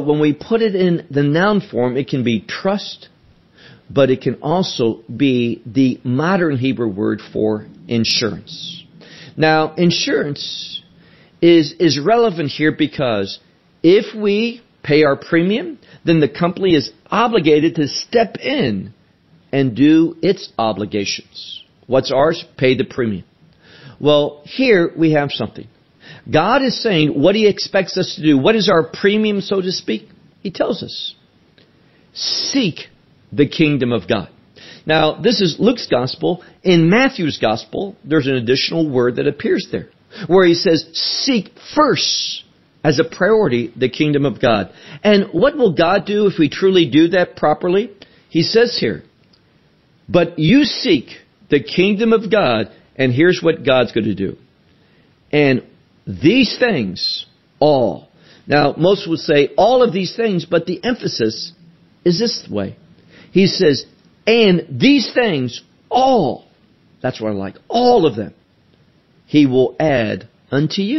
But when we put it in the noun form, it can be trust, but it can also be the modern Hebrew word for insurance. Now, insurance is relevant here because if we pay our premium, then the company is obligated to step in and do its obligations. What's ours? Pay the premium. Well, here we have something. God is saying what He expects us to do. What is our premium, so to speak? He tells us, seek the kingdom of God. Now, this is Luke's gospel. In Matthew's gospel, there's an additional word that appears there, where he says, seek first, as a priority, the kingdom of God. And what will God do if we truly do that properly? He says here, but you seek the kingdom of God, and here's what God's going to do. And these things, all. Now, most would say all of these things, but the emphasis is this way. He says, and these things, all. That's what I like. All of them. He will add unto you.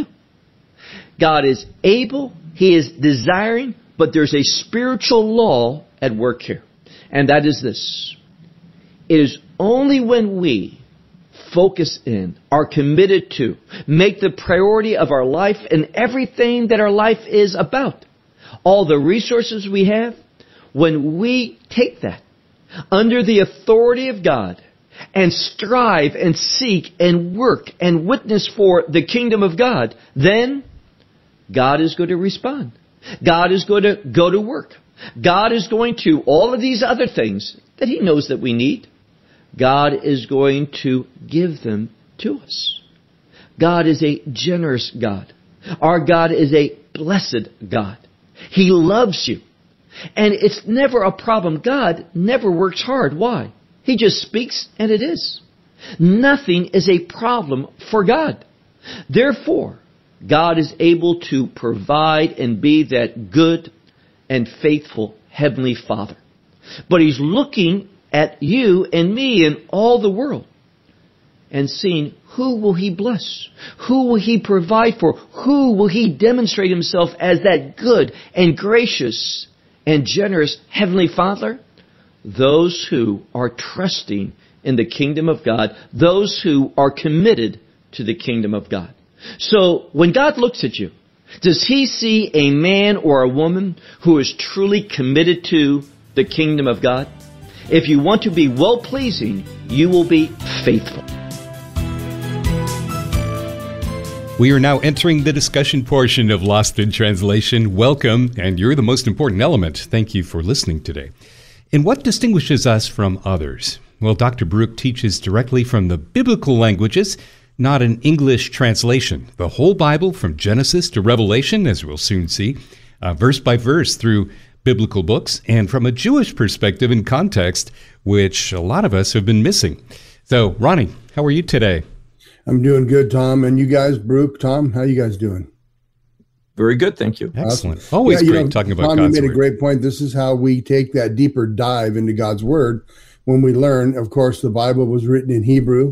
God is able, He is desiring, but there's a spiritual law at work here. And that is this. It is only when we focus in, are committed to, make the priority of our life and everything that our life is about, all the resources we have, when we take that under the authority of God and strive and seek and work and witness for the kingdom of God, then God is going to respond. God is going to go to work. God is going to, all of these other things that He knows that we need, God is going to give them to us. God is a generous God. Our God is a blessed God. He loves you. And it's never a problem. God never works hard. Why? He just speaks and it is. Nothing is a problem for God. Therefore, God is able to provide and be that good and faithful Heavenly Father. But He's looking at you and me and all the world and seeing who will He bless? Who will He provide for? Who will He demonstrate Himself as that good and gracious and generous Heavenly Father? Those who are trusting in the kingdom of God, those who are committed to the kingdom of God. So when God looks at you, does He see a man or a woman who is truly committed to the kingdom of God? If you want to be well-pleasing, you will be faithful. We are now entering the discussion portion of Lost in Translation. Welcome, and you're the most important element. Thank you for listening today. And what distinguishes us from others? Well, Dr. Baruch teaches directly from the biblical languages, not an English translation. The whole Bible from Genesis to Revelation, as we'll soon see, verse by verse through biblical books, and from a Jewish perspective and context, which a lot of us have been missing. So, Ronnie, how are you today? I'm doing good, Tom. And you guys, Baruch, Tom, how you guys doing? Very good, thank you. Excellent. Awesome. Always great talking about Tom, God's you made Word. a great point. This is how we take that deeper dive into God's Word when we learn, of course, the Bible was written in Hebrew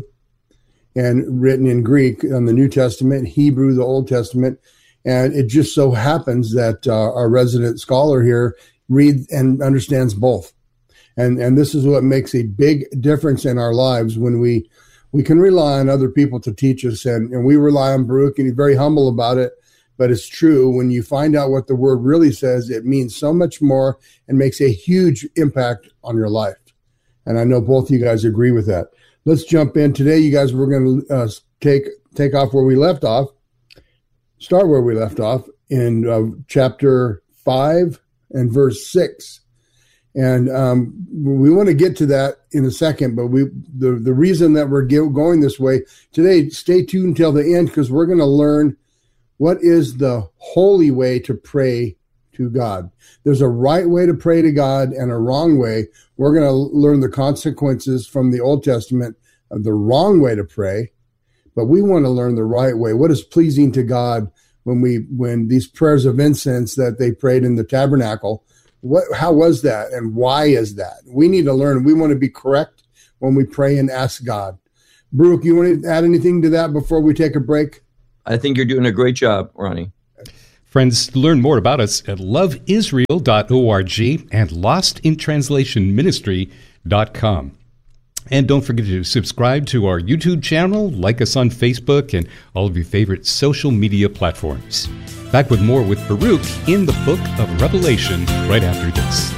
and written in Greek on the New Testament, Hebrew, the Old Testament. And it just so happens that our resident scholar here reads and understands both. And this is what makes a big difference in our lives when we can rely on other people to teach us. And we rely on Baruch, and he's very humble about it. But it's true. When you find out what the word really says, it means so much more and makes a huge impact on your life. And I know both of you guys agree with that. Let's jump in. Today, you guys, we're going to take off where we left off, start where we left off in chapter 5 and verse 6. And we want to get to that in a second, but the reason that we're going this way today, stay tuned until the end, because we're going to learn what is the holy way to pray to God. There's a right way to pray to God and a wrong way. We're going to learn the consequences from the Old Testament of the wrong way to pray, but we want to learn the right way. What is pleasing to God when these prayers of incense that they prayed in the tabernacle, how was that and why is that? We need to learn. We want to be correct when we pray and ask God. Baruch, you want to add anything to that before we take a break? I think you're doing a great job, Ronnie. Friends, learn more about us at loveisrael.org and lostintranslationministry.com. And don't forget to subscribe to our YouTube channel, like us on Facebook, and all of your favorite social media platforms. Back with more with Baruch in the book of Revelation right after this.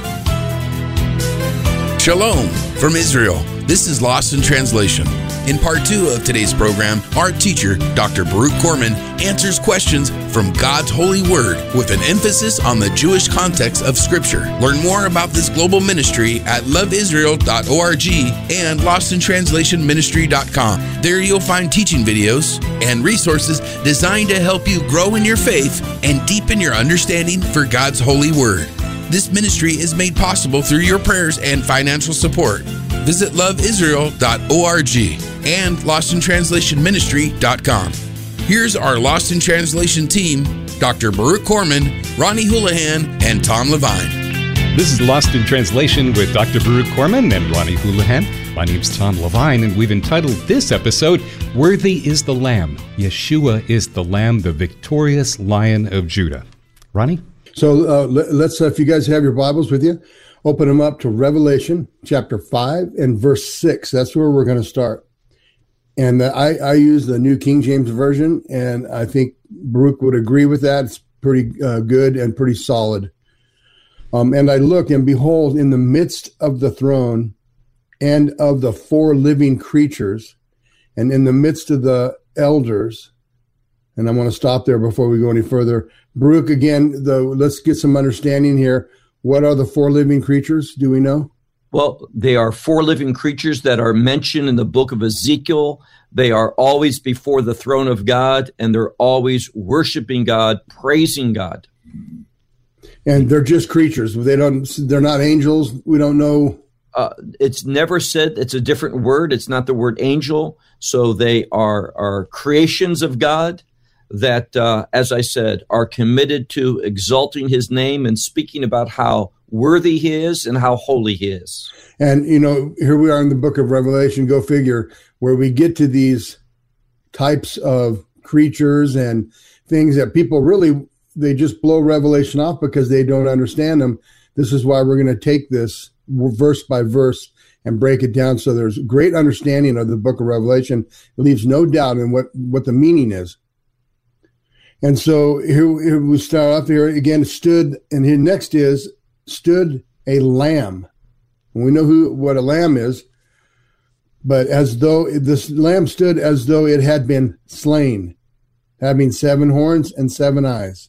Shalom from Israel. This is Lost in Translation. In part 2 of today's program, our teacher, Dr. Baruch Korman, answers questions from God's holy word with an emphasis on the Jewish context of Scripture. Learn more about this global ministry at loveisrael.org and lostintranslationministry.com. There you'll find teaching videos and resources designed to help you grow in your faith and deepen your understanding for God's holy word. This ministry is made possible through your prayers and financial support. Visit loveisrael.org and lostintranslationministry.com. Here's our Lost in Translation team, Dr. Baruch Korman, Ronnie Houlihan, and Tom Levine. This is Lost in Translation with Dr. Baruch Korman and Ronnie Houlihan. My name's Tom Levine, and we've entitled this episode, Worthy is the Lamb. Yeshua is the Lamb, the victorious Lion of Judah. Ronnie? So let's, if you guys have your Bibles with you, open them up to Revelation chapter 5 and verse 6. That's where we're going to start. And I use the New King James Version, and I think Baruch would agree with that. It's pretty good and pretty solid. And I look, and behold, in the midst of the throne and of the 4 living creatures, and in the midst of the elders, and I want to stop there before we go any further. Baruch, again, let's get some understanding here. What are the 4 living creatures? Do we know? Well, they are 4 living creatures that are mentioned in the book of Ezekiel. They are always before the throne of God, and they're always worshiping God, praising God. And they're just creatures. They're not angels. We don't know. It's never said. It's a different word. It's not the word angel. So they are creations of God that, as I said, are committed to exalting his name and speaking about how worthy he is and how holy he is. And, here we are in the book of Revelation, go figure, where we get to these types of creatures and things that people really, they just blow Revelation off because they don't understand them. This is why we're going to take this verse by verse and break it down so there's great understanding of the book of Revelation. It leaves no doubt in what the meaning is. And so here we start off here again, stood, and here next is stood a lamb. And we know what a lamb is, but as though this lamb stood as though it had been slain, having 7 horns and 7 eyes,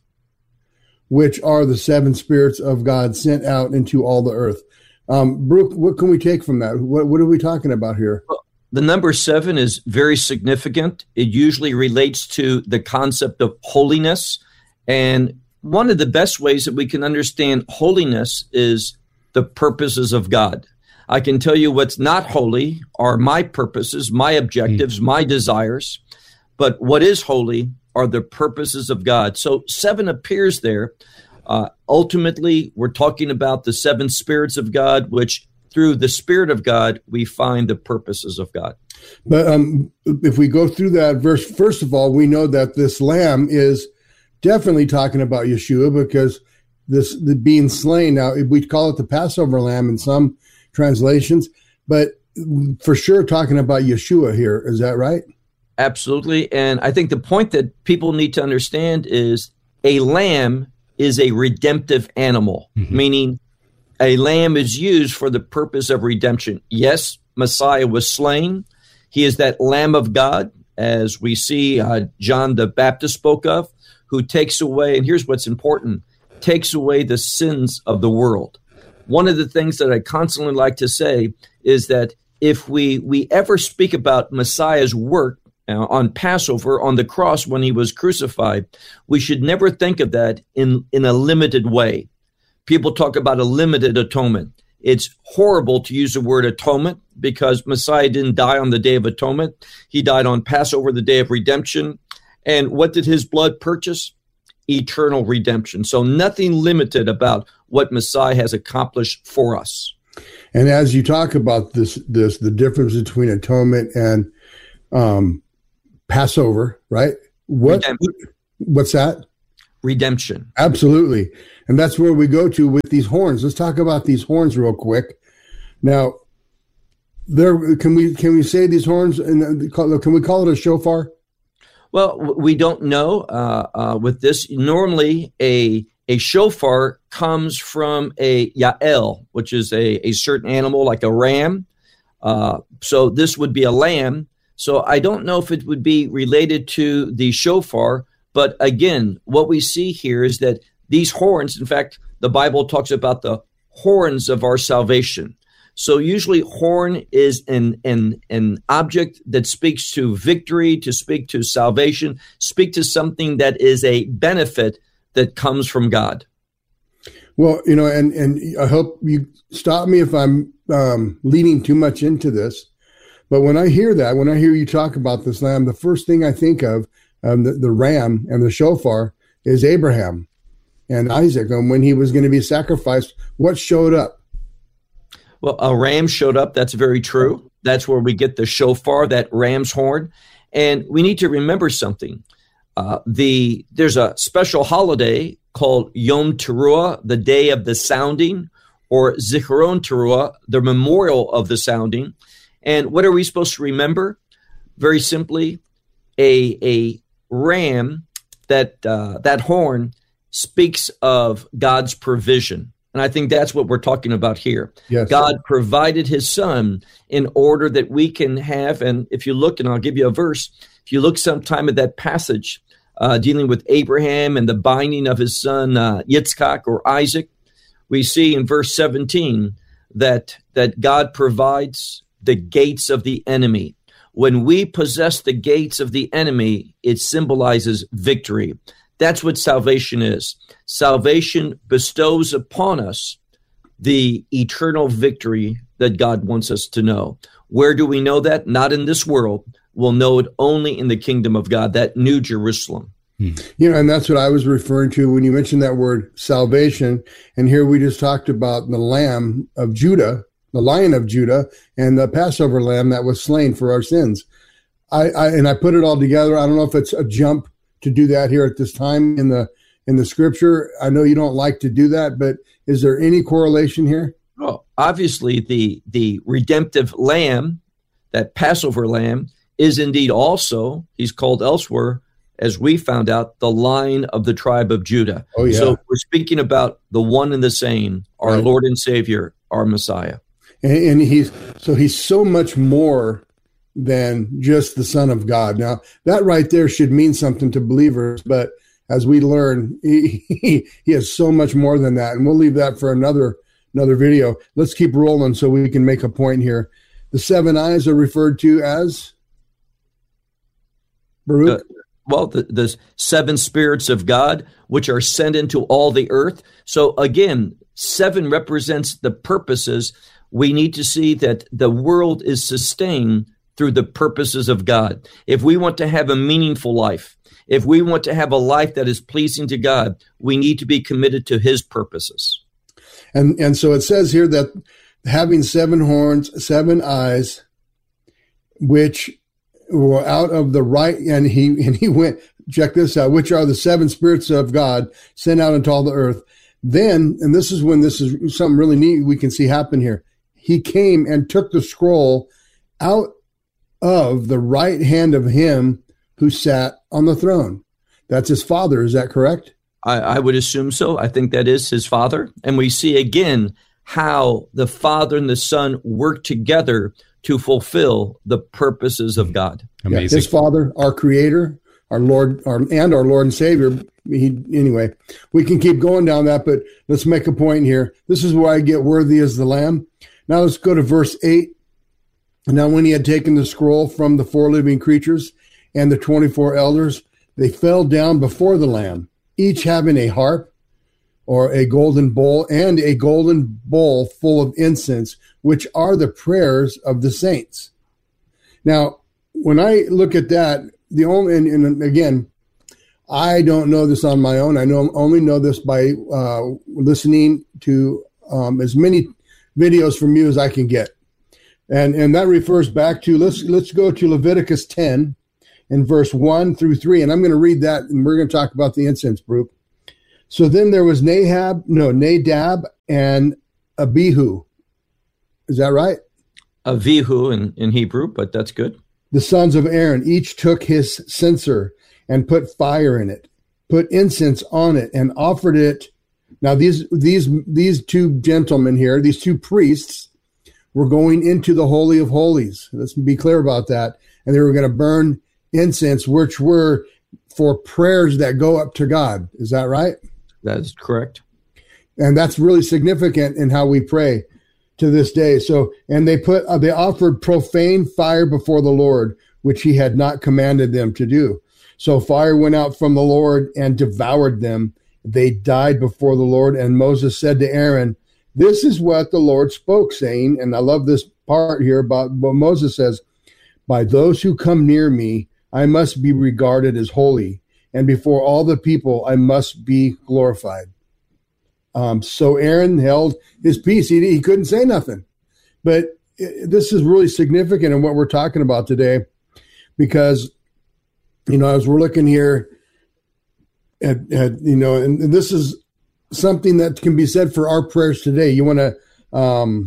which are the 7 spirits of God sent out into all the earth. Baruch, what can we take from that? What are we talking about here? Well, the number 7 is very significant. It usually relates to the concept of holiness. And one of the best ways that we can understand holiness is the purposes of God. I can tell you what's not holy are my purposes, my objectives, my desires. But what is holy are the purposes of God. So 7 appears there. Ultimately, we're talking about the 7 spirits of God, which through the Spirit of God, we find the purposes of God. But if we go through that verse, first of all, we know that this lamb is definitely talking about Yeshua, because the being slain. Now, we call it the Passover lamb in some translations, but for sure talking about Yeshua here. Is that right? Absolutely. And I think the point that people need to understand is a lamb is a redemptive animal, meaning a lamb is used for the purpose of redemption. Yes, Messiah was slain. He is that Lamb of God, as we see John the Baptist spoke of, who takes away, and here's what's important, takes away the sins of the world. One of the things that I constantly like to say is that if we ever speak about Messiah's work on Passover, on the cross when he was crucified, we should never think of that in a limited way. People talk about a limited atonement. It's horrible to use the word atonement because Messiah didn't die on the Day of Atonement. He died on Passover, the day of redemption. And what did his blood purchase? Eternal redemption. So nothing limited about what Messiah has accomplished for us. And as you talk about the difference between atonement and Passover, right? What's that? redemption. Absolutely. And that's where we go to with these horns. Let's talk about these horns real quick. Now, can we say these horns, and can we call it a shofar? Well, we don't know with this. Normally, a shofar comes from a yael, which is a certain animal like a ram. So this would be a lamb. So I don't know if it would be related to the shofar. But again, what we see here is that these horns, in fact, the Bible talks about the horns of our salvation. So usually horn is an object that speaks to victory, to speak to salvation, speak to something that is a benefit that comes from God. Well, and I hope you stop me if I'm leading too much into this. But when I hear you talk about this lamb, the first thing I think of, the ram and the shofar, is Abraham and Isaac. And when he was going to be sacrificed, what showed up? Well, a ram showed up. That's very true. That's where we get the shofar, that ram's horn. And we need to remember something. There's a special holiday called Yom Teruah, the day of the sounding, or Zichron Teruah, the memorial of the sounding. And what are we supposed to remember? Very simply, a ram, that horn speaks of God's provision. And I think that's what we're talking about here. Yes. God provided his son in order that we can have, and if you look, and I'll give you a verse, if you look sometime at that passage dealing with Abraham and the binding of his son Yitzchak or Isaac, we see in verse 17 that God provides the gates of the enemy. When we possess the gates of the enemy, it symbolizes victory. That's what salvation is. Salvation bestows upon us the eternal victory that God wants us to know. Where do we know that? Not in this world. We'll know it only in the kingdom of God, that new Jerusalem. And that's what I was referring to when you mentioned that word salvation. And here we just talked about the Lamb of Judah, the Lion of Judah, and the Passover lamb that was slain for our sins. I put it all together. I don't know if it's a jump to do that here at this time in the scripture. I know you don't like to do that, but is there any correlation here? Well, obviously the redemptive lamb, that Passover lamb, is indeed also, he's called elsewhere, as we found out, the Lion of the tribe of Judah. Oh, yeah. So we're speaking about the one and the same, our Right. Lord and Savior, our Messiah. And he's so much more than just the Son of God. Now, that right there should mean something to believers, but as we learn, he has so much more than that. And we'll leave that for another video. Let's keep rolling so we can make a point here. The 7 eyes are referred to as Baruch. The 7 spirits of God, which are sent into all the earth. So again, 7 represents the purposes. We need to see that the world is sustained through the purposes of God. If we want to have a meaningful life, if we want to have a life that is pleasing to God, we need to be committed to his purposes. And so it says here that having 7 horns, 7 eyes, which were out of the right, and he went, check this out, which are the 7 spirits of God sent out into all the earth. Then, and this is when this is something really neat we can see happen here. He came and took the scroll out of the right hand of him who sat on the throne. That's his Father. Is that correct? I would assume so. I think that is his Father. And we see again how the Father and the Son work together to fulfill the purposes of God. Amazing. Yeah, his Father, our Creator, our Lord, our Lord and Savior. Anyway, we can keep going down that, but let's make a point here. This is where I get worthy as the Lamb. Now let's go to verse 8. And now when he had taken the scroll from the 4 living creatures and the 24 elders, they fell down before the Lamb, each having a harp or a golden bowl and a golden bowl full of incense, which are the prayers of the saints. Now, when I look at that, and again, I don't know this on my own. I only know this by listening to as many videos from you as I can get. And that refers back to, let's go to Leviticus 10 in verse 1 through 3. And I'm going to read that, and we're going to talk about the incense group. So then there was Nadab and Abihu. Is that right? Avihu in Hebrew, but that's good. The sons of Aaron each took his censer and put fire in it, put incense on it, and offered it. Now these two gentlemen here, these two priests, were going into the Holy of Holies. Let's be clear about that. And they were going to burn incense, which were for prayers that go up to God. Is that right? That is correct. And that's really significant in how we pray to this day. So, and they offered profane fire before the Lord, which he had not commanded them to do. So fire went out from the Lord and devoured them. They died before the Lord. And Moses said to Aaron, this is what the Lord spoke, saying, and I love this part here about what Moses says, by those who come near me, I must be regarded as holy, and before all the people, I must be glorified. So Aaron held his peace. He couldn't say nothing. But this is really significant in what we're talking about today, because, as we're looking here at and this is something that can be said for our prayers today. You want to,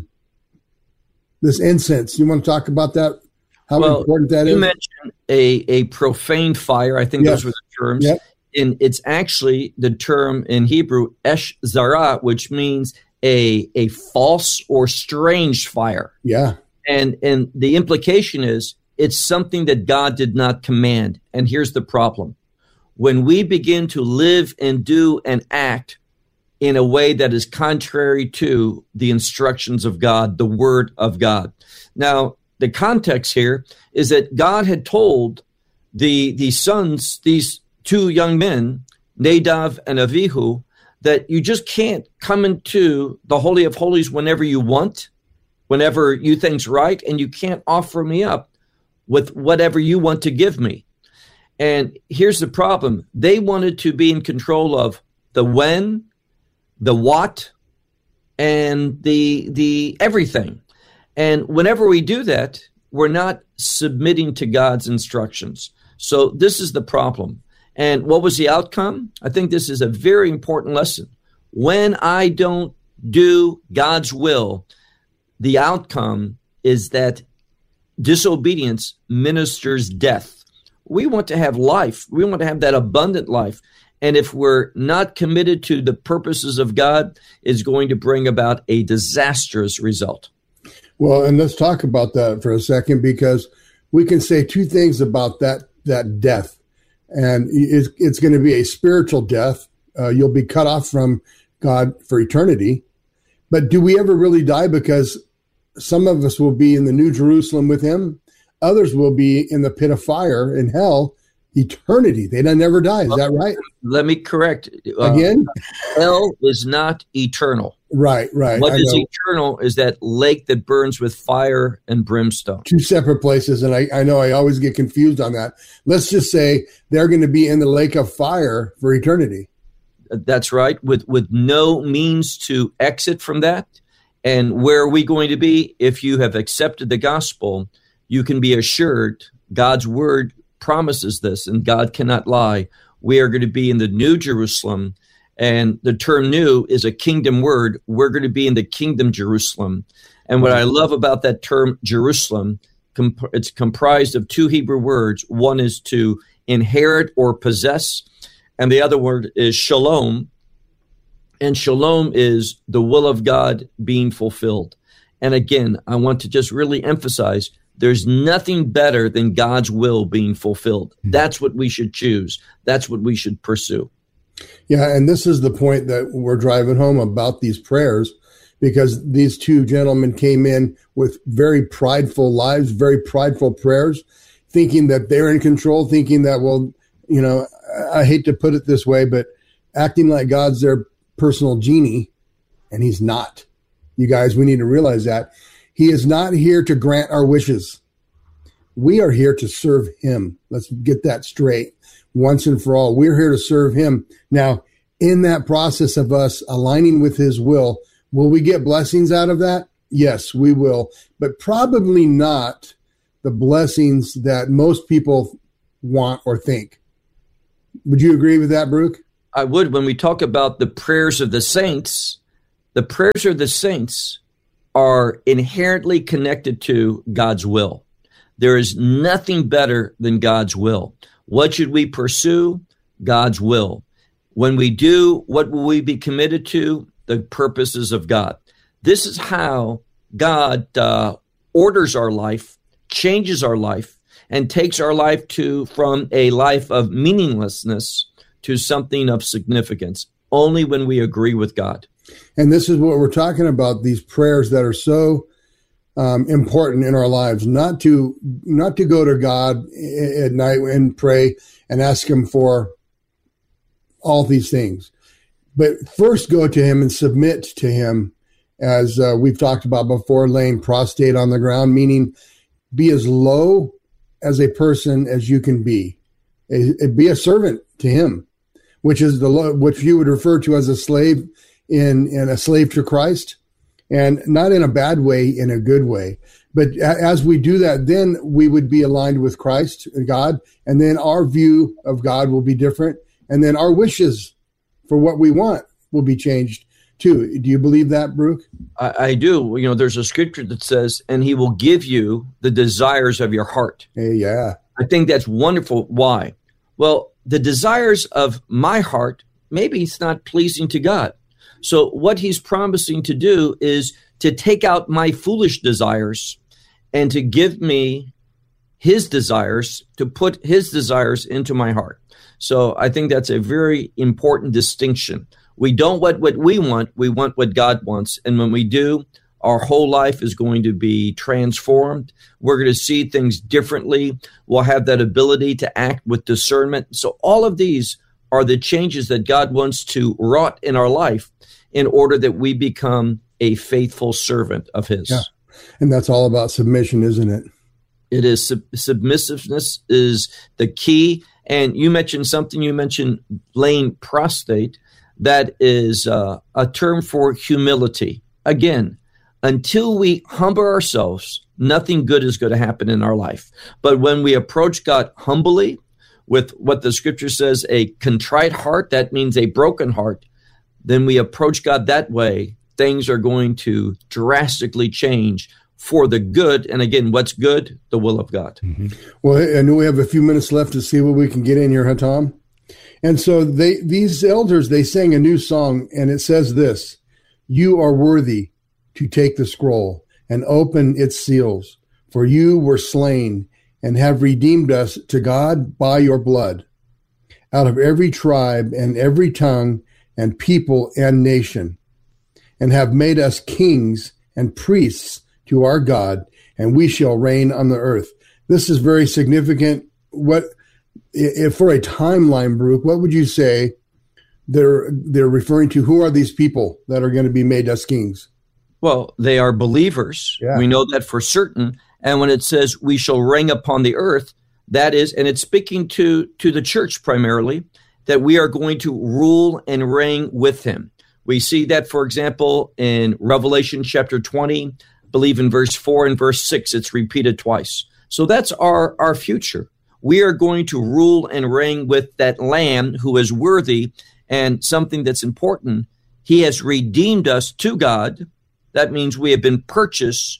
this incense, you want to talk about that? How important that is? You mentioned a profane fire. I think those were the terms. Yep. And it's actually the term in Hebrew, esh zara, which means a false or strange fire. Yeah. And the implication is it's something that God did not command. And here's the problem. When we begin to live and do and act in a way that is contrary to the instructions of God, the word of God. Now, the context here is that God had told the sons, these two young men, Nadab and Avihu, that you just can't come into the Holy of Holies whenever you want, whenever you think's right, and you can't offer me up with whatever you want to give me. And here's the problem. They wanted to be in control of the when, the what, and the everything. And whenever we do that, we're not submitting to God's instructions. So this is the problem. And what was the outcome? I think this is a very important lesson. When I don't do God's will, the outcome is that disobedience ministers death. We want to have life. We want to have that abundant life. And if we're not committed to the purposes of God, it's going to bring about a disastrous result. Well, and let's talk about that for a second, because we can say two things about that death. And it's going to be a spiritual death. You'll be cut off from God for eternity. But do we ever really die? Because some of us will be in the New Jerusalem with him. Others will be in the pit of fire in hell, eternity. They don't never die. Is that right? Let me correct. Again? Hell is not eternal. Right. What is eternal is that lake that burns with fire and brimstone. Two separate places, and I know I always get confused on that. Let's just say they're going to be in the lake of fire for eternity. That's right, with no means to exit from that. And where are we going to be? If you have accepted the gospel, you can be assured God's word promises this, and God cannot lie. We are going to be in the New Jerusalem, and the term new is a kingdom word. We're going to be in the kingdom Jerusalem. And what I love about that term Jerusalem, it's comprised of two Hebrew words. One is to inherit or possess, and the other word is shalom. And shalom is the will of God being fulfilled. And again, I want to just really emphasize, there's nothing better than God's will being fulfilled. That's what we should choose. That's what we should pursue. Yeah, and this is the point that we're driving home about these prayers, because these two gentlemen came in with very prideful lives, very prideful prayers, thinking that they're in control, thinking that, well, I hate to put it this way, but acting like God's their personal genie, and he's not. You guys, we need to realize that. He is not here to grant our wishes. We are here to serve him. Let's get that straight once and for all. We're here to serve him. Now, in that process of us aligning with his will we get blessings out of that? Yes, we will, but probably not the blessings that most people want or think. Would you agree with that, Brooke? I would. When we talk about the prayers of the saints are inherently connected to God's will. There is nothing better than God's will. What should we pursue? God's will. When we do, what will we be committed to? The purposes of God. This is how God orders our life, changes our life, and takes our life from a life of meaninglessness to something of significance, only when we agree with God. And this is what we're talking about, these prayers that are so important in our lives, not to go to God at night and pray and ask him for all these things, but first go to him and submit to him, as we've talked about before, laying prostrate on the ground, meaning be as low as a person as you can be. Be a servant to him, which is which you would refer to as a slave in a slave to Christ, and not in a bad way, in a good way. But as we do that, then we would be aligned with Christ, God, and then our view of God will be different, and then our wishes for what we want will be changed too. Do you believe that, Brooke? I do. You know, there's a scripture that says, and he will give you the desires of your heart. Hey, yeah. I think that's wonderful. Why? Well, the desires of my heart, maybe it's not pleasing to God. So what he's promising to do is to take out my foolish desires and to give me his desires, to put his desires into my heart. So I think that's a very important distinction. We don't want what we want what God wants. And when we do, our whole life is going to be transformed. We're going to see things differently. We'll have that ability to act with discernment. So all of these are the changes that God wants to wrought in our life in order that we become a faithful servant of his. Yeah. And that's all about submission, isn't it? It is. Submissiveness is the key. And you mentioned something, laying prostrate. That is a term for humility. Again, until we humble ourselves, nothing good is going to happen in our life. But when we approach God humbly, with what the scripture says, a contrite heart, that means a broken heart, then we approach God that way, things are going to drastically change for the good. And again, what's good? The will of God. Mm-hmm. Well, I know we have a few minutes left to see what we can get in here, huh, Tom? And so these elders, they sang a new song, and it says this: "You are worthy to take the scroll and open its seals, for you were slain and have redeemed us to God by your blood, out of every tribe and every tongue and people and nation, and have made us kings and priests to our God, and we shall reign on the earth." This is very significant. If for a timeline, Brooke, what would you say they're referring to? Who are these people that are going to be made us kings? Well, they are believers. Yeah. We know that for certain. And when it says we shall reign upon the earth, that is, and it's speaking to the church primarily, that we are going to rule and reign with him. We see that, for example, in Revelation chapter 20, I believe in verse 4 and verse 6, it's repeated twice. So that's our future. We are going to rule and reign with that Lamb who is worthy. And something that's important, he has redeemed us to God. That means we have been purchased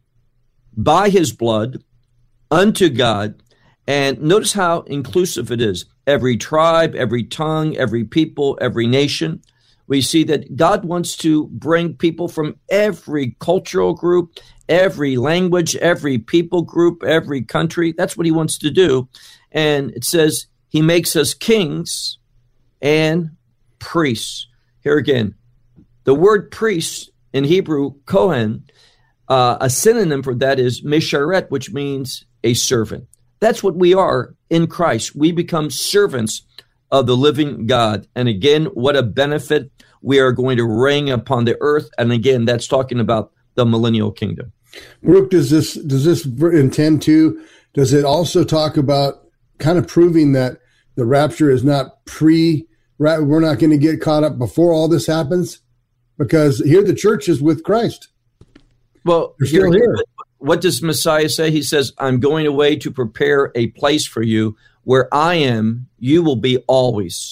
by his blood unto God. And notice how inclusive it is. Every tribe, every tongue, every people, every nation. We see that God wants to bring people from every cultural group, every language, every people group, every country. That's what he wants to do. And it says he makes us kings and priests. Here again, the word priest in Hebrew, Kohen, a synonym for that is misharet, which means a servant. That's what we are in Christ. We become servants of the living God. And again, what a benefit. We are going to reign upon the earth. And again, that's talking about the millennial kingdom. Brooke, does this intend to, does it also talk about kind of proving that the rapture is not we're not going to get caught up before all this happens? Because here the church is with Christ. Well, you're still here. What does Messiah say? He says, I'm going away to prepare a place for you. Where I am, you will be always.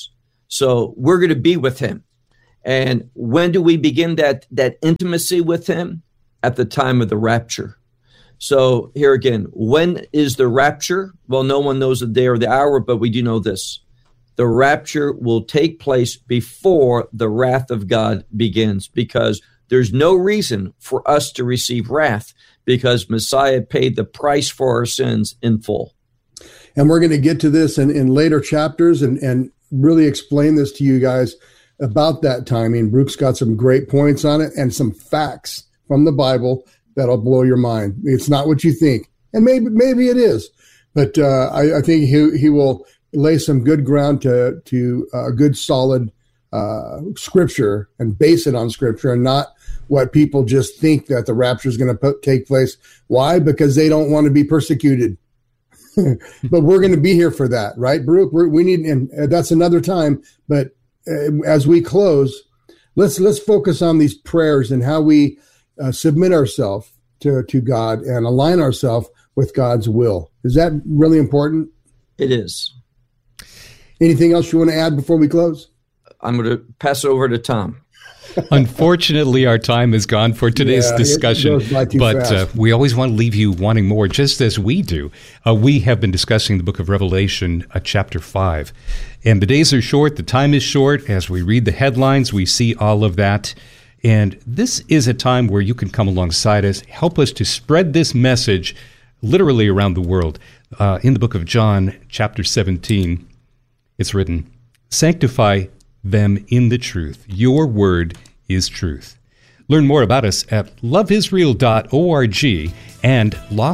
So we're going to be with him. And when do we begin that intimacy with him? At the time of the rapture. So here again, when is the rapture? Well, no one knows the day or the hour, but we do know this. The rapture will take place before the wrath of God begins, because there's no reason for us to receive wrath, because Messiah paid the price for our sins in full. And we're going to get to this in later chapters and really explain this to you guys about that timing. Brooke's got some great points on it and some facts from the Bible that'll blow your mind. It's not what you think. And maybe it is. But I think he will lay some good ground to a good solid scripture and base it on scripture, and not what people just think that the rapture is going to take place. Why? Because they don't want to be persecuted. But we're going to be here for that, right, Brooke? We need, and that's another time. But as we close, let's focus on these prayers and how we submit ourselves to God and align ourselves with God's will. Is that really important? It is. Anything else you want to add before we close? I'm going to pass it over to Tom. Unfortunately, our time is gone for today's discussion, but we always want to leave you wanting more, just as we do. We have been discussing the book of Revelation, chapter 5, and the days are short, the time is short. As we read the headlines, we see all of that, and this is a time where you can come alongside us, help us to spread this message literally around the world. In the book of John, chapter 17, it's written, "Sanctify them in the truth. Your word is truth." Learn more about us at loveisrael.org and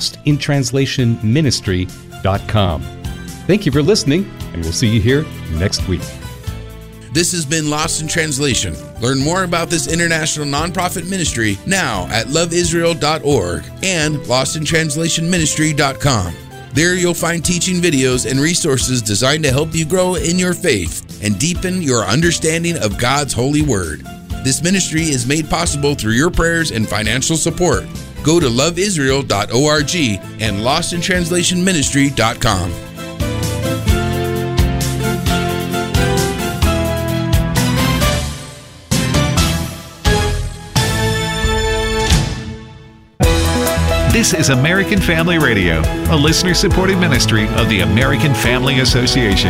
lostintranslationministry.com. Thank you for listening, and we'll see you here next week. This has been Lost in Translation. Learn more about this international nonprofit ministry now at loveisrael.org and lostintranslationministry.com. There you'll find teaching videos and resources designed to help you grow in your faith and deepen your understanding of God's holy word. This ministry is made possible through your prayers and financial support. Go to loveisrael.org and lostintranslationministry.com. This is American Family Radio, a listener-supported ministry of the American Family Association.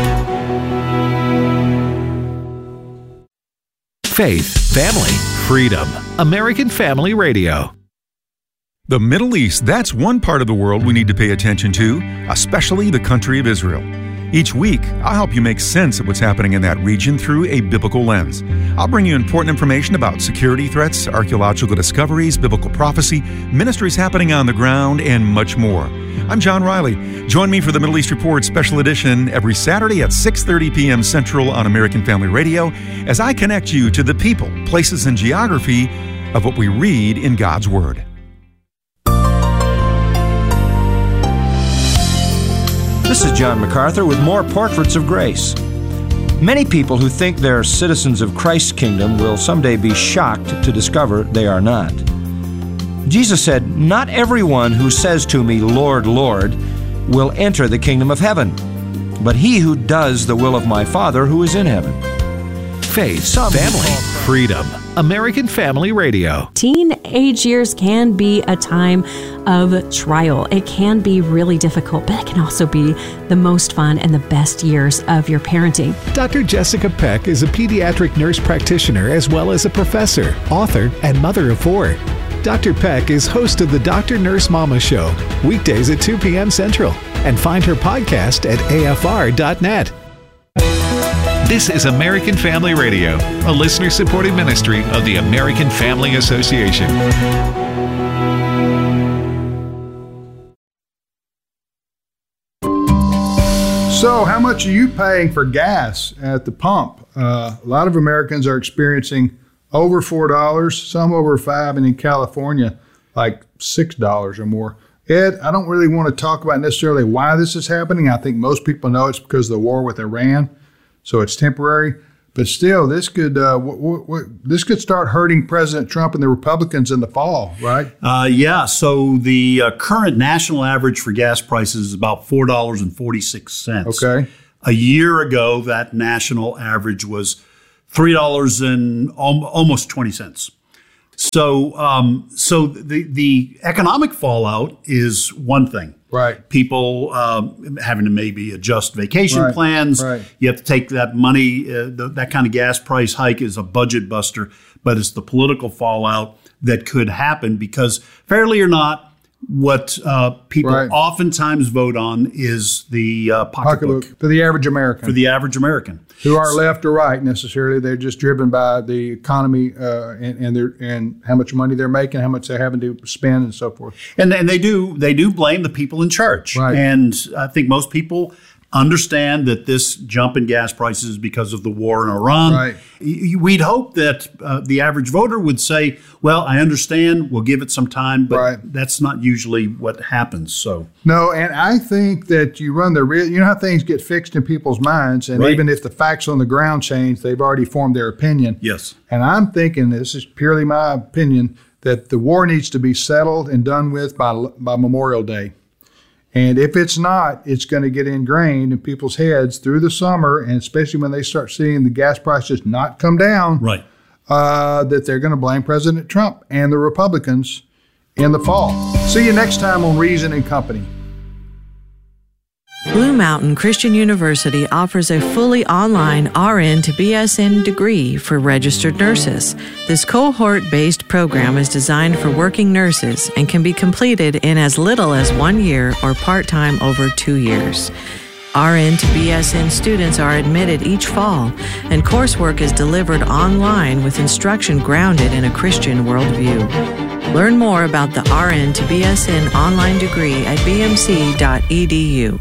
Faith, family, freedom. American Family Radio. The Middle East, that's one part of the world we need to pay attention to, especially the country of Israel. Each week, I'll help you make sense of what's happening in that region through a biblical lens. I'll bring you important information about security threats, archaeological discoveries, biblical prophecy, ministries happening on the ground, and much more. I'm John Riley. Join me for the Middle East Report Special Edition every Saturday at 6:30 p.m. Central on American Family Radio as I connect you to the people, places, and geography of what we read in God's Word. This is John MacArthur with more Portraits of Grace. Many people who think they're citizens of Christ's kingdom will someday be shocked to discover they are not. Jesus said, "Not everyone who says to me, 'Lord, Lord,' will enter the kingdom of heaven, but he who does the will of my Father who is in heaven." Faith, family, freedom. American Family Radio. Teenage years can be a time of trial. It can be really difficult, but it can also be the most fun and the best years of your parenting. Dr. Jessica Peck is a pediatric nurse practitioner as well as a professor, author, and mother of 4. Dr. Peck is host of the Dr. Nurse Mama Show, weekdays at 2 p.m. Central, and find her podcast at afr.net. This is American Family Radio, a listener-supported ministry of the American Family Association. So, how much are you paying for gas at the pump? A lot of Americans are experiencing over $4, some over $5, and in California, like $6 or more. Ed, I don't really want to talk about necessarily why this is happening. I think most people know it's because of the war with Iran. So it's temporary, but still, this could start hurting President Trump and the Republicans in the fall, right? Yeah. So the current national average for gas prices is about $4.46. Okay. A year ago, that national average was $3 and almost 20 cents. So the economic fallout is one thing. Right. People having to maybe adjust vacation plans. Right. You have to take that money. That kind of gas price hike is a budget buster, but it's the political fallout that could happen because, fairly or not, what people oftentimes vote on is the pocketbook. For the average American. For the average American. Who aren't left or right necessarily. They're just driven by the economy and how much money they're making, how much they're having to spend and so forth. And they do blame the people in charge. Right. And I think most people understand that this jump in gas prices is because of the war in Iran. Right. We'd hope that the average voter would say, well, I understand, we'll give it some time, but that's not usually what happens. So no, and I think that you run the risk. You know how things get fixed in people's minds, and even if the facts on the ground change, they've already formed their opinion. Yes. And I'm thinking, this is purely my opinion, that the war needs to be settled and done with by Memorial Day. And if it's not, it's going to get ingrained in people's heads through the summer, and especially when they start seeing the gas prices not come down, that they're going to blame President Trump and the Republicans in the fall. See you next time on Reason and Company. Blue Mountain Christian University offers a fully online RN to BSN degree for registered nurses. This cohort-based program is designed for working nurses and can be completed in as little as 1 year or part-time over 2 years. RN to BSN students are admitted each fall, and coursework is delivered online with instruction grounded in a Christian worldview. Learn more about the RN to BSN online degree at bmc.edu.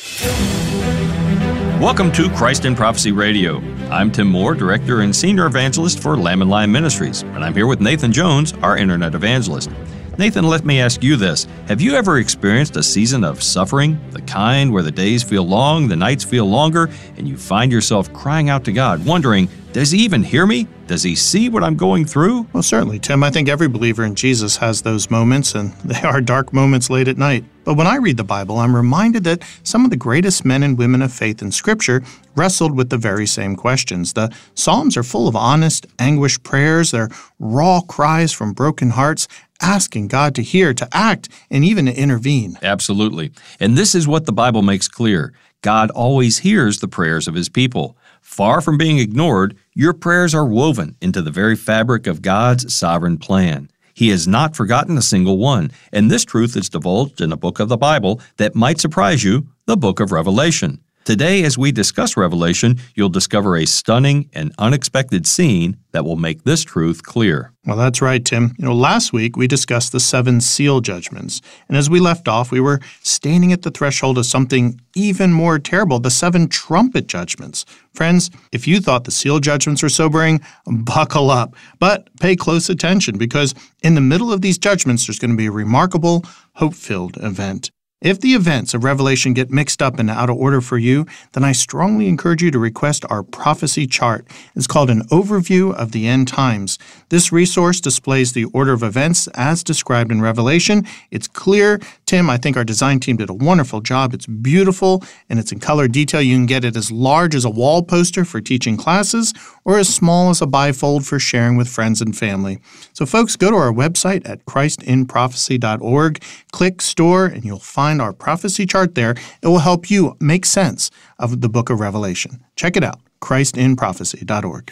Welcome to Christ in Prophecy Radio. I'm Tim Moore, Director and Senior Evangelist for Lamb and Lion Ministries, and I'm here with Nathan Jones, our Internet Evangelist. Nathan, let me ask you this. Have you ever experienced a season of suffering, the kind where the days feel long, the nights feel longer, and you find yourself crying out to God, wondering, does He even hear me? Does He see what I'm going through? Well, certainly, Tim. I think every believer in Jesus has those moments, and they are dark moments late at night. But when I read the Bible, I'm reminded that some of the greatest men and women of faith in Scripture wrestled with the very same questions. The Psalms are full of honest, anguished prayers. They're raw cries from broken hearts, asking God to hear, to act, and even to intervene. Absolutely. And this is what the Bible makes clear. God always hears the prayers of His people. Far from being ignored, your prayers are woven into the very fabric of God's sovereign plan. He has not forgotten a single one, and this truth is divulged in a book of the Bible that might surprise you, the book of Revelation. Today, as we discuss Revelation, you'll discover a stunning and unexpected scene that will make this truth clear. Well, that's right, Tim. Last week we discussed the 7 seal judgments. And as we left off, we were standing at the threshold of something even more terrible, the 7 trumpet judgments. Friends, if you thought the seal judgments were sobering, buckle up. But pay close attention, because in the middle of these judgments, there's going to be a remarkable, hope-filled event. If the events of Revelation get mixed up and out of order for you, then I strongly encourage you to request our prophecy chart. It's called an Overview of the End Times. This resource displays the order of events as described in Revelation. It's clear. Tim, I think our design team did a wonderful job. It's beautiful, and it's in color detail. You can get it as large as a wall poster for teaching classes or as small as a bifold for sharing with friends and family. So folks, go to our website at christinprophecy.org, click Store, and you'll find our prophecy chart there. It will help you make sense of the book of Revelation. Check it out, christinprophecy.org.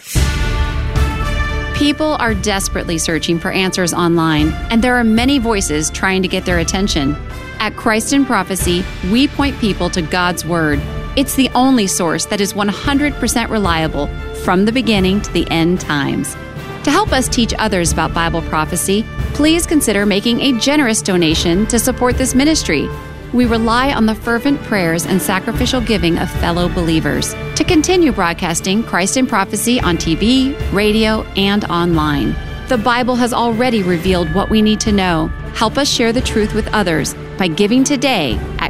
People are desperately searching for answers online, and there are many voices trying to get their attention. At Christ in Prophecy, we point people to God's Word. It's the only source that is 100% reliable from the beginning to the end times. To help us teach others about Bible prophecy, please consider making a generous donation to support this ministry. We rely on the fervent prayers and sacrificial giving of fellow believers to continue broadcasting Christ in Prophecy on TV, radio, and online. The Bible has already revealed what we need to know. Help us share the truth with others by giving today at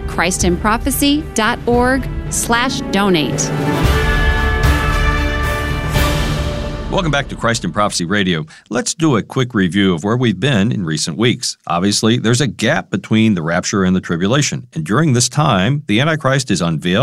christinprophecy.org/donate. Welcome back to Christ in Prophecy Radio. Let's do a quick review of where we've been in recent weeks. Obviously, there's a gap between the rapture and the tribulation, and during this time, the Antichrist is unveiled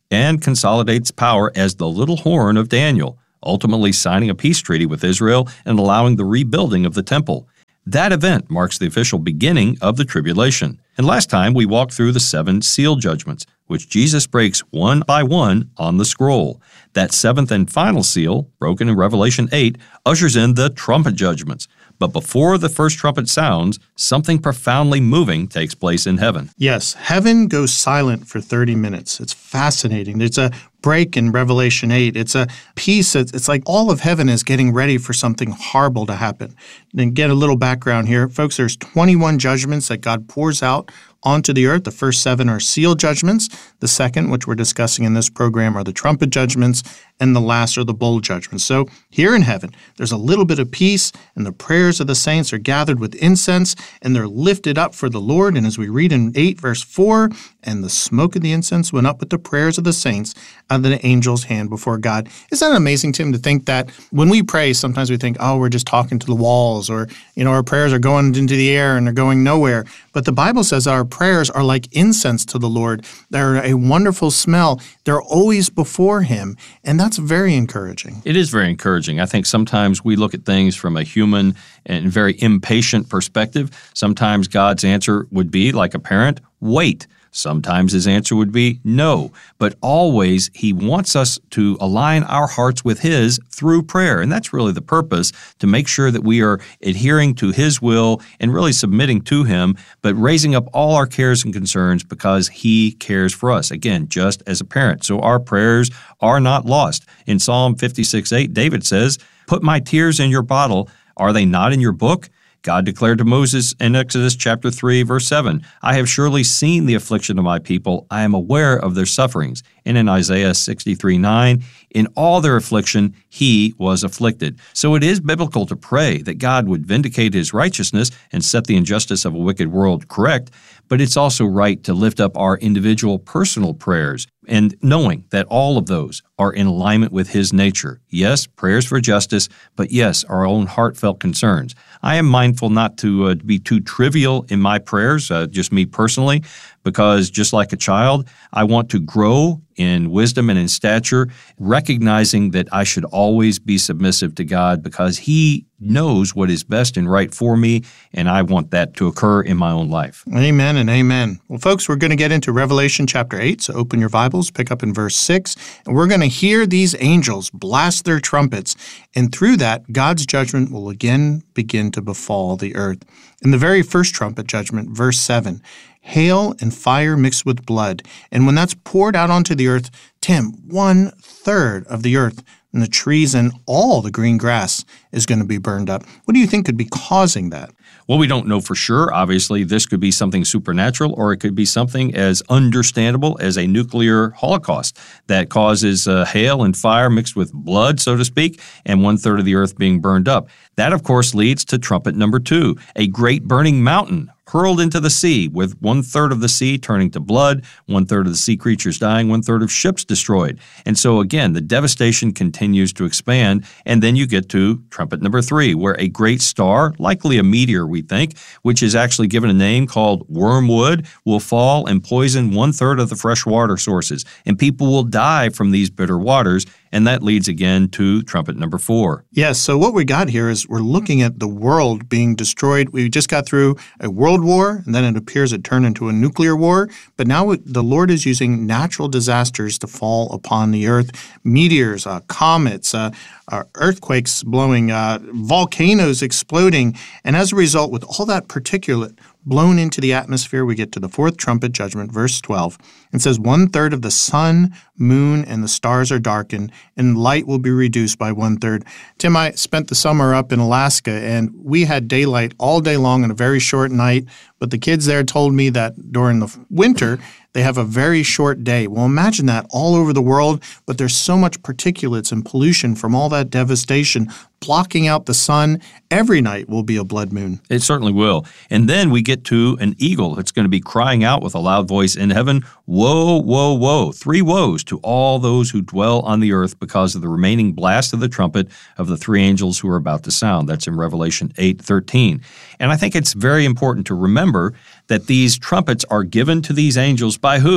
and consolidates power as the little horn of Daniel, ultimately signing a peace treaty with Israel and allowing the rebuilding of the temple. That event marks the official beginning of the tribulation. And last time we walked through the 7 seal judgments, which Jesus breaks one by one on the scroll. That 7th and final seal, broken in Revelation 8, ushers in the trumpet judgments. But before the first trumpet sounds, something profoundly moving takes place in heaven. Yes, heaven goes silent for 30 minutes. It's fascinating. There's a break in Revelation 8. It's a piece. It's like all of heaven is getting ready for something horrible to happen. And get a little background here. Folks, there's 21 judgments that God pours out onto the earth. The first 7 are seal judgments. The second, which we're discussing in this program, are the trumpet judgments. And the last are the bowl judgments. So here in heaven, there's a little bit of peace, and the prayers of the saints are gathered with incense, and they're lifted up for the Lord. And as we read in 8 verse 4, and the smoke of the incense went up with the prayers of the saints out of the angel's hand before God. Isn't that amazing, Tim, to think that when we pray, sometimes we think, oh, we're just talking to the walls, or, our prayers are going into the air and they're going nowhere. But the Bible says our prayers are like incense to the Lord. They're a wonderful smell. They're always before Him. And that's very encouraging. It is very encouraging. I think sometimes we look at things from a human and very impatient perspective. Sometimes God's answer would be, like a parent, wait. Sometimes His answer would be no, but always He wants us to align our hearts with His through prayer. And that's really the purpose, to make sure that we are adhering to His will and really submitting to Him, but raising up all our cares and concerns because He cares for us. Again, just as a parent. So our prayers are not lost. In Psalm 56:8, David says, "Put my tears in your bottle. Are they not in your book?" God declared to Moses in Exodus chapter 3, verse 7, "I have surely seen the affliction of my people. I am aware of their sufferings." And in Isaiah 63:9, "In all their affliction, He was afflicted." So it is biblical to pray that God would vindicate His righteousness and set the injustice of a wicked world correct, but it's also right to lift up our individual personal prayers and knowing that all of those are in alignment with His nature. Yes, prayers for justice, but yes, our own heartfelt concerns. I am mindful not to be too trivial in my prayers, just me personally, because just like a child, I want to grow in wisdom and in stature, recognizing that I should always be submissive to God because He knows what is best and right for me, and I want that to occur in my own life. Amen and amen. Well, folks, we're going to get into Revelation chapter 8, so open your Bibles, pick up in verse 6, and we're going to hear these angels blast their trumpets, and through that, God's judgment will again begin to befall the earth. In the very first trumpet judgment, verse 7, hail and fire mixed with blood. And when that's poured out onto the earth, Tim, 1/3 of the earth and the trees and all the green grass is going to be burned up. What do you think could be causing that? Well, we don't know for sure. Obviously, this could be something supernatural, or it could be something as understandable as a nuclear holocaust that causes hail and fire mixed with blood, so to speak, and 1/3 of the earth being burned up. That, of course, leads to trumpet number 2, a great burning mountain hurled into the sea, with 1/3 of the sea turning to blood, 1/3 of the sea creatures dying, 1/3 of ships destroyed. And so again, the devastation continues to expand, and then you get to trumpet number 3, where a great star, likely a meteor we think, which is actually given a name called wormwood, will fall and poison 1/3 of the fresh water sources, and people will die from these bitter waters. And that leads again to trumpet number 4. Yes, so what we got here is we're looking at the world being destroyed. We just got through a world war, and then it appears it turned into a nuclear war. But now the Lord is using natural disasters to fall upon the earth. Meteors, comets, earthquakes blowing, volcanoes exploding. And as a result, with all that particulate blown into the atmosphere, we get to the 4th trumpet judgment, verse 12. It says, 1/3 of the sun, moon, and the stars are darkened, and light will be reduced by 1/3. Tim, I spent the summer up in Alaska, and we had daylight all day long on a very short night, but the kids there told me that during the winter, they have a very short day. Well, imagine that all over the world, but there's so much particulates and pollution from all that devastation blocking out the sun. Every night will be a blood moon. It certainly will. And then we get to an eagle that's going to be crying out with a loud voice in heaven, woe, woe, woe, 3 woes to all those who dwell on the earth because of the remaining blast of the trumpet of the 3 angels who are about to sound. That's in Revelation 8:13. And I think it's very important to remember that these trumpets are given to these angels by who?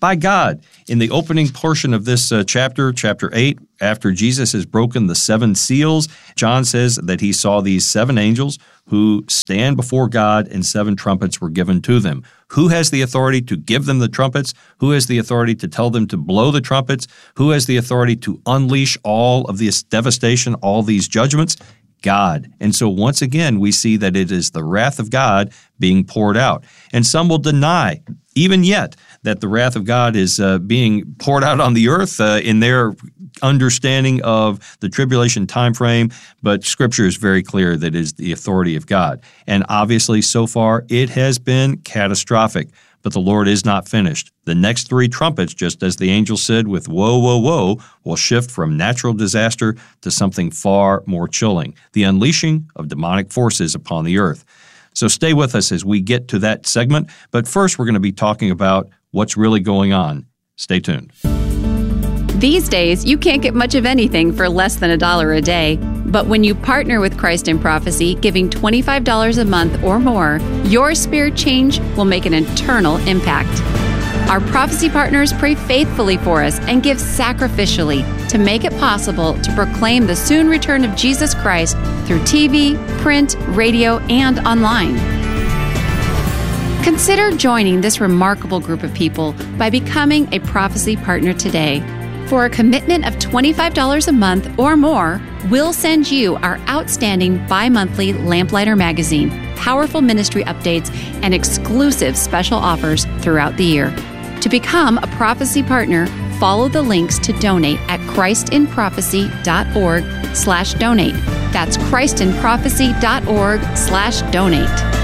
by God. In the opening portion of this chapter 8, after Jesus has broken the 7 seals, John says that he saw these 7 angels who stand before God, and 7 trumpets were given to them. Who has the authority to give them the trumpets? Who has the authority to tell them to blow the trumpets? Who has the authority to unleash all of this devastation, all these judgments? God. And so once again, we see that it is the wrath of God being poured out. And some will deny, even yet, that the wrath of God is being poured out on the earth in their understanding of the tribulation time frame, but Scripture is very clear that it is the authority of God. And obviously, so far, it has been catastrophic. But the Lord is not finished. The next 3 trumpets, just as the angel said with woe, woe, woe, will shift from natural disaster to something far more chilling, the unleashing of demonic forces upon the earth. So stay with us as we get to that segment. But first, we're going to be talking about what's really going on. Stay tuned. These days, you can't get much of anything for less than $1 a day. But when you partner with Christ in Prophecy, giving $25 a month or more, your spirit change will make an eternal impact. Our prophecy partners pray faithfully for us and give sacrificially to make it possible to proclaim the soon return of Jesus Christ through TV, print, radio, and online. Consider joining this remarkable group of people by becoming a prophecy partner today. For a commitment of $25 a month or more, we'll send you our outstanding bi-monthly Lamplighter magazine, powerful ministry updates, and exclusive special offers throughout the year. To become a prophecy partner, follow the links to donate at christinprophecy.org/donate. That's christinprophecy.org/donate.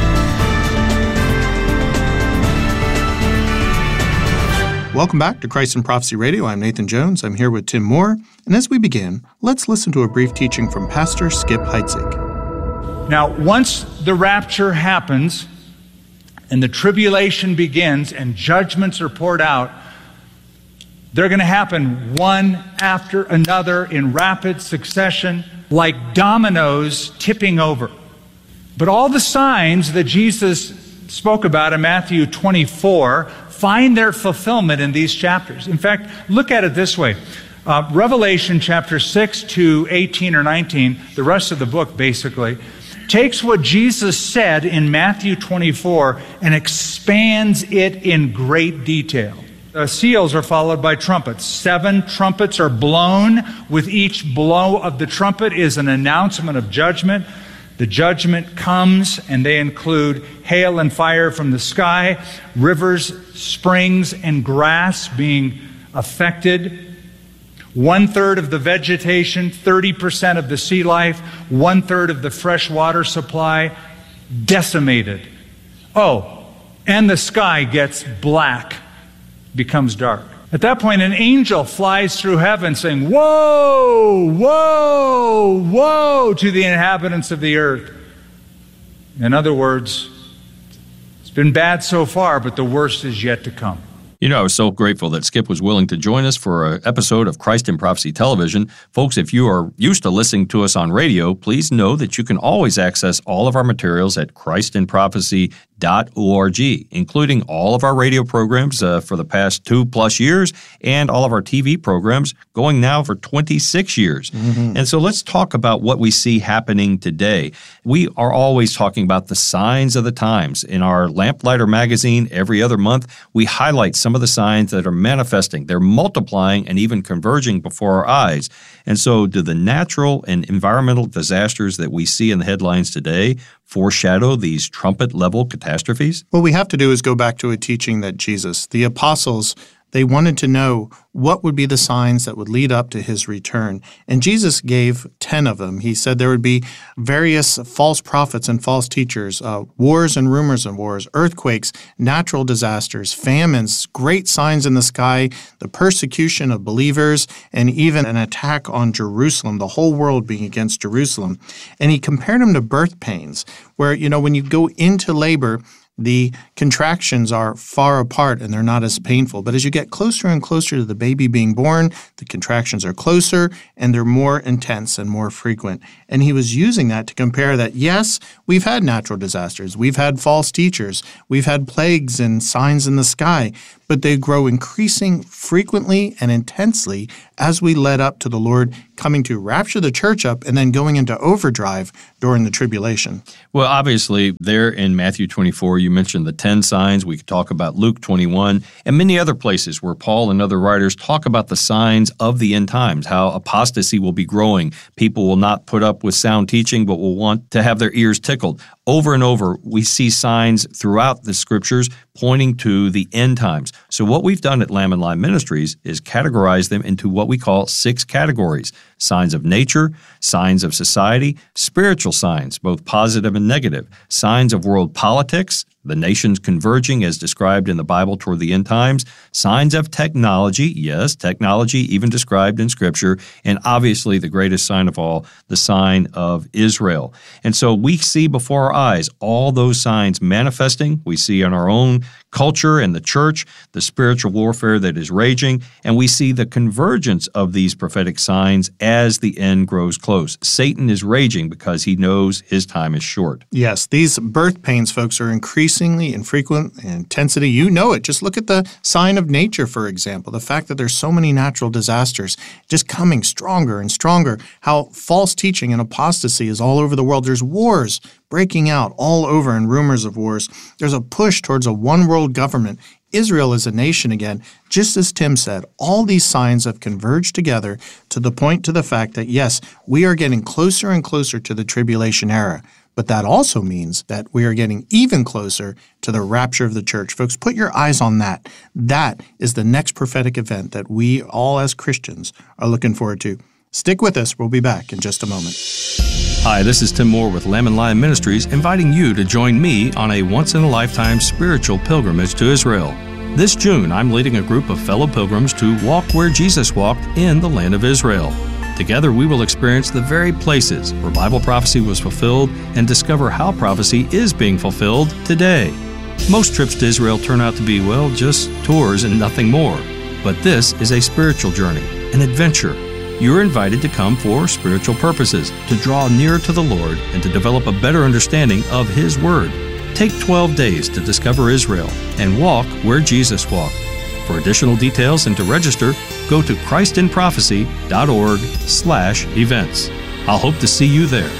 Welcome back to Christ in Prophecy Radio. I'm Nathan Jones. I'm here with Tim Moore. And as we begin, let's listen to a brief teaching from Pastor Skip Heitzig. Now, once the rapture happens and the tribulation begins and judgments are poured out, they're going to happen one after another in rapid succession, like dominoes tipping over. But all the signs that Jesus spoke about in Matthew 24 find their fulfillment in these chapters. In fact, look at it this way. Revelation chapter 6 to 18 or 19, the rest of the book basically, takes what Jesus said in Matthew 24 and expands it in great detail. Seals are followed by trumpets. 7 trumpets are blown. With each blow of the trumpet is an announcement of judgment. The judgment comes, and they include hail and fire from the sky, rivers, springs, and grass being affected. 1/3 of the vegetation, 30% of the sea life, 1/3 of the fresh water supply decimated. Oh, and the sky gets black, becomes dark. At that point, an angel flies through heaven saying, "Woe, woe, woe to the inhabitants of the earth." In other words, it's been bad so far, but the worst is yet to come. You know, I was so grateful that Skip was willing to join us for an episode of Christ in Prophecy Television. Folks, if you are used to listening to us on radio, please know that you can always access all of our materials at christinprophecy.org, including all of our radio programs for the past 2+ years and all of our TV programs going now for 26 years. Mm-hmm. And so let's talk about what we see happening today. We are always talking about the signs of the times. In our Lamplighter magazine, every other month, we highlight some of the signs that are manifesting. They're multiplying and even converging before our eyes. And so do the natural and environmental disasters that we see in the headlines today foreshadow these trumpet-level catastrophes? What we have to do is go back to a teaching that Jesus, the apostles, they wanted to know what would be the signs that would lead up to his return. And Jesus gave 10 of them. He said there would be various false prophets and false teachers, wars and rumors of wars, earthquakes, natural disasters, famines, great signs in the sky, the persecution of believers, and even an attack on Jerusalem, the whole world being against Jerusalem. And he compared them to birth pains, where, when you go into labor, the contractions are far apart and they're not as painful. But as you get closer and closer to the baby being born, the contractions are closer and they're more intense and more frequent. And he was using that to compare that, yes, we've had natural disasters, we've had false teachers, we've had plagues and signs in the sky, but they grow increasing frequently and intensely as we led up to the Lord coming to rapture the church up and then going into overdrive during the tribulation. Well, obviously, there in Matthew 24, you mentioned the 10 signs. We could talk about Luke 21 and many other places where Paul and other writers talk about the signs of the end times, how apostasy will be growing. People will not put up with sound teaching, but will want to have their ears tickled. Over and over, we see signs throughout the scriptures pointing to the end times. So what we've done at Lamb and Lion Ministries is categorize them into what we call 6 categories: signs of nature, signs of society, spiritual signs, both positive and negative, signs of world politics, the nations converging as described in the Bible toward the end times, signs of technology, yes, technology even described in Scripture, and obviously the greatest sign of all, the sign of Israel. And so we see before our eyes all those signs manifesting. We see in our own culture and the church the spiritual warfare that is raging, and we see the convergence of these prophetic signs as the end grows close. Satan is raging because he knows his time is short. Yes, these birth pains, folks, are increasingly infrequent in intensity. You know it. Just look at the sign of nature, for example. The fact that there's so many natural disasters just coming stronger and stronger. How false teaching and apostasy is all over the world. There's wars breaking out all over and rumors of wars. There's a push towards a one-world government. Israel is a nation again. Just as Tim said, all these signs have converged together to the fact that, yes, we are getting closer and closer to the tribulation era. But that also means that we are getting even closer to the rapture of the church. Folks, put your eyes on that. That is the next prophetic event that we all as Christians are looking forward to. Stick with us. We'll be back in just a moment. Hi, this is Tim Moore with Lamb and Lion Ministries, inviting you to join me on a once-in-a-lifetime spiritual pilgrimage to Israel. This June, I'm leading a group of fellow pilgrims to walk where Jesus walked in the land of Israel. Together, we will experience the very places where Bible prophecy was fulfilled and discover how prophecy is being fulfilled today. Most trips to Israel turn out to be, well, just tours and nothing more. But this is a spiritual journey, an adventure. You're invited to come for spiritual purposes, to draw nearer to the Lord and to develop a better understanding of His Word. Take 12 days to discover Israel and walk where Jesus walked. For additional details and to register, go to christinprophecy.org/events. I'll hope to see you there.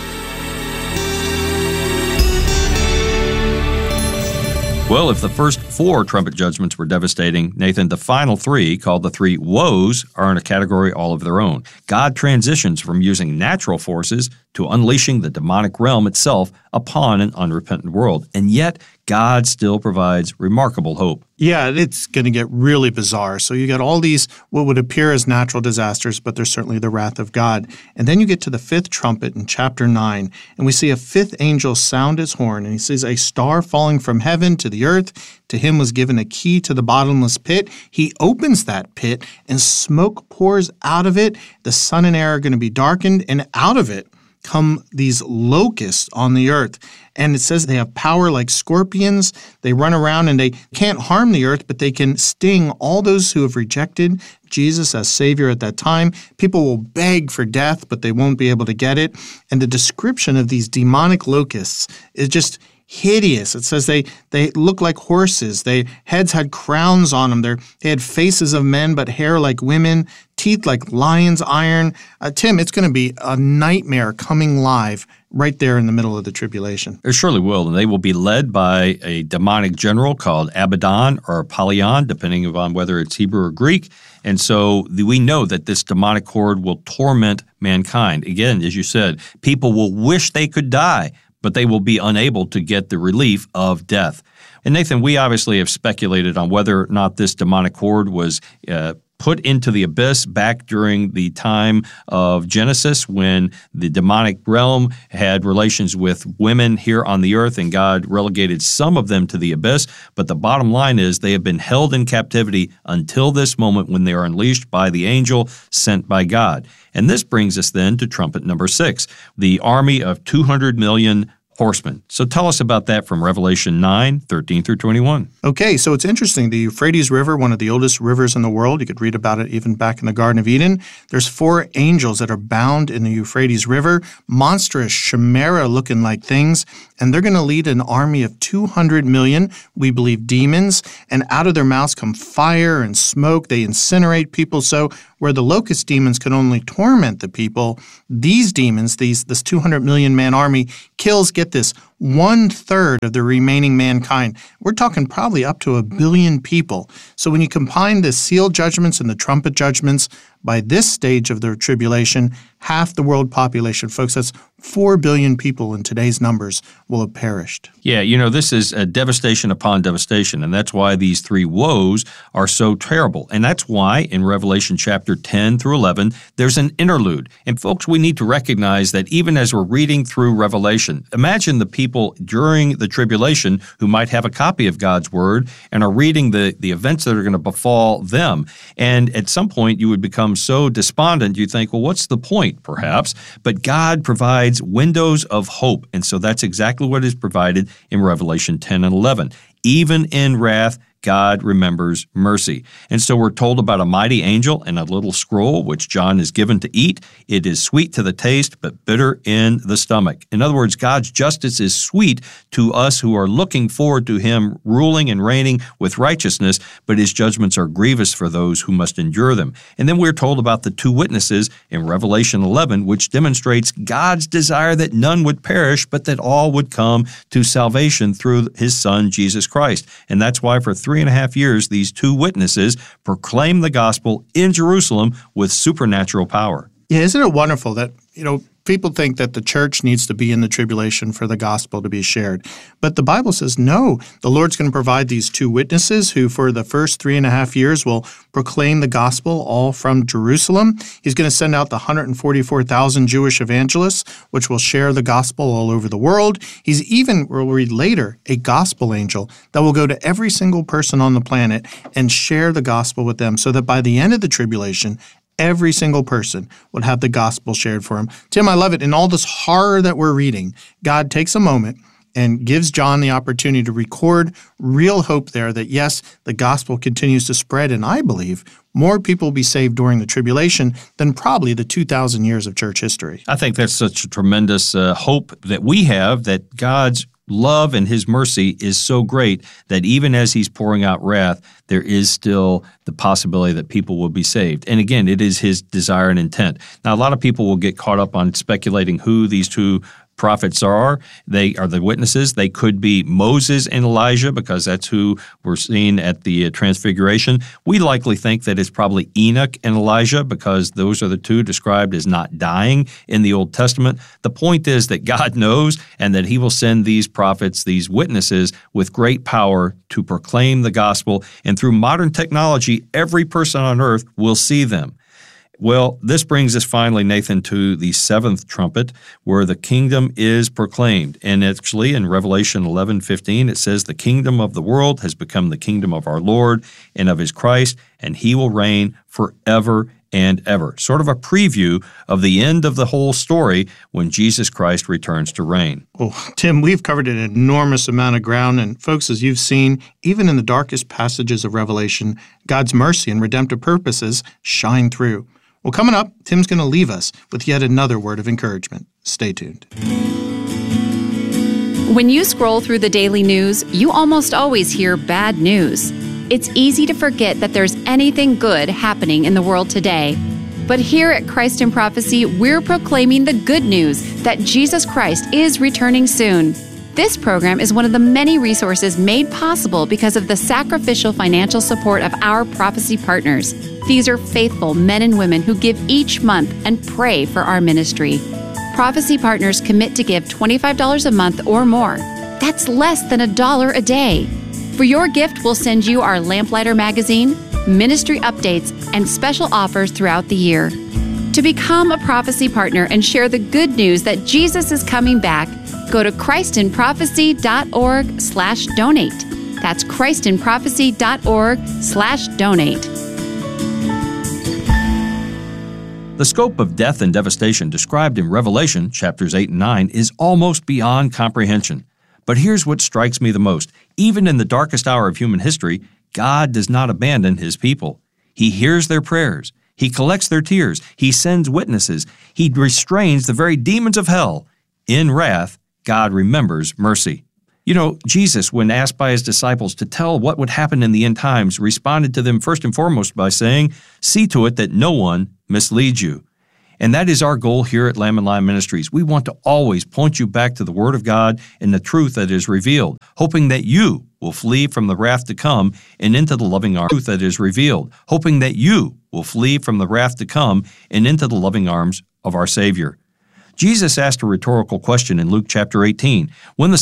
Well, if the first 4 trumpet judgments were devastating, Nathan, the final 3, called the 3 woes, are in a category all of their own. God transitions from using natural forces to unleashing the demonic realm itself upon an unrepentant world. And yet, God still provides remarkable hope. Yeah, it's going to get really bizarre. So you got all these what would appear as natural disasters, but they're certainly the wrath of God. And then you get to the 5th trumpet in chapter 9, and we see a 5th angel sound his horn, and he says, "A star falling from heaven to the earth. To him was given a key to the bottomless pit. He opens that pit, and smoke pours out of it. The sun and air are going to be darkened, and out of it come these locusts on the earth." And it says they have power like scorpions. They run around and they can't harm the earth, but they can sting all those who have rejected Jesus as Savior at that time. People will beg for death, but they won't be able to get it. And the description of these demonic locusts is just hideous. It says they look like horses. Their heads had crowns on them. They had faces of men, but hair like women, teeth like lion's iron. Tim, it's going to be a nightmare coming live right there in the middle of the tribulation. It surely will, and they will be led by a demonic general called Abaddon or Apollyon, depending upon whether it's Hebrew or Greek. And so we know that this demonic horde will torment mankind. Again, as you said, people will wish they could die, but they will be unable to get the relief of death. And Nathan, we obviously have speculated on whether or not this demonic horde was put into the abyss back during the time of Genesis, when the demonic realm had relations with women here on the earth, and God relegated some of them to the abyss. But the bottom line is they have been held in captivity until this moment when they are unleashed by the angel sent by God. And this brings us then to trumpet number 6, the army of 200 million horsemen. So tell us about that from Revelation 9:13 through 21. Okay, so it's interesting. The Euphrates River, one of the oldest rivers in the world, you could read about it even back in the Garden of Eden. There's 4 angels that are bound in the Euphrates River, monstrous, chimera looking like things, and they're going to lead an army of 200 million, we believe, demons, and out of their mouths come fire and smoke. They incinerate people. So where the locust demons can only torment the people, these demons, this 200 million man army, kills, get this, 1/3 of the remaining mankind. We're talking probably up to 1 billion people. So when you combine the seal judgments and the trumpet judgments, by this stage of the tribulation, half the world population, folks, that's 4 billion people in today's numbers, will have perished. Yeah, this is a devastation upon devastation, and that's why these 3 woes are so terrible. And that's why in Revelation chapter 10 through 11, there's an interlude. And folks, we need to recognize that even as we're reading through Revelation, imagine the people during the tribulation who might have a copy of God's Word and are reading the events that are going to befall them. And at some point, you would become so despondent, you think, well, what's the point, perhaps? But God provides windows of hope. And so that's exactly what is provided in Revelation 10 and 11. Even in wrath, God remembers mercy. And so we're told about a mighty angel and a little scroll, which John is given to eat. It is sweet to the taste, but bitter in the stomach. In other words, God's justice is sweet to us who are looking forward to Him ruling and reigning with righteousness, but His judgments are grievous for those who must endure them. And then we're told about the 2 witnesses in Revelation 11, which demonstrates God's desire that none would perish, but that all would come to salvation through His Son, Jesus Christ. And that's why for 3.5 years, these 2 witnesses proclaim the gospel in Jerusalem with supernatural power. Yeah, isn't it wonderful that, people think that the church needs to be in the tribulation for the gospel to be shared. But the Bible says, no, the Lord's going to provide these 2 witnesses who for the first 3.5 years will proclaim the gospel all from Jerusalem. He's going to send out the 144,000 Jewish evangelists, which will share the gospel all over the world. He's even, we'll read later, a gospel angel that will go to every single person on the planet and share the gospel with them so that by the end of the tribulation, every single person would have the gospel shared for him. Tim, I love it. In all this horror that we're reading, God takes a moment and gives John the opportunity to record real hope there that, yes, the gospel continues to spread, and I believe more people will be saved during the tribulation than probably the 2,000 years of church history. I think that's such a tremendous hope that we have, that God's love and His mercy is so great that even as He's pouring out wrath, there is still the possibility that people will be saved. And again, it is His desire and intent. Now, a lot of people will get caught up on speculating who these 2 prophets are. They are the witnesses. They could be Moses and Elijah because that's who we're seeing at the Transfiguration. We likely think that it's probably Enoch and Elijah because those are the 2 described as not dying in the Old Testament. The point is that God knows and that He will send these prophets, these witnesses, with great power to proclaim the gospel. And through modern technology, every person on earth will see them. Well, this brings us finally, Nathan, to the 7th trumpet, where the kingdom is proclaimed. And actually, in Revelation 11:15, it says, "The kingdom of the world has become the kingdom of our Lord and of His Christ, and He will reign forever and ever." Sort of a preview of the end of the whole story when Jesus Christ returns to reign. Oh, Tim, we've covered an enormous amount of ground. And folks, as you've seen, even in the darkest passages of Revelation, God's mercy and redemptive purposes shine through. Well, coming up, Tim's going to leave us with yet another word of encouragement. Stay tuned. When you scroll through the daily news, you almost always hear bad news. It's easy to forget that there's anything good happening in the world today. But here at Christ in Prophecy, we're proclaiming the good news that Jesus Christ is returning soon. This program is one of the many resources made possible because of the sacrificial financial support of our prophecy partners. These are faithful men and women who give each month and pray for our ministry. Prophecy partners commit to give $25 a month or more. That's less than $1 a day. For your gift, we'll send you our Lamplighter magazine, ministry updates, and special offers throughout the year. To become a prophecy partner and share the good news that Jesus is coming back, go to christinprophecy.org/donate. That's christinprophecy.org/donate. The scope of death and devastation described in Revelation chapters 8 and 9 is almost beyond comprehension. But here's what strikes me the most. Even in the darkest hour of human history, God does not abandon His people. He hears their prayers. He collects their tears. He sends witnesses. He restrains the very demons of hell. In wrath, God remembers mercy. You know, Jesus, when asked by His disciples to tell what would happen in the end times, responded to them first and foremost by saying, "See to it that no one misleads you." And that is our goal here at Lamb and Lion Ministries. We want to always point you back to the Word of God and the truth that is revealed, hoping that you will flee from the wrath to come and into the loving arms that is revealed, hoping that you will flee from the wrath to come and into the loving arms of our Savior. Jesus asked a rhetorical question in Luke chapter 18. When the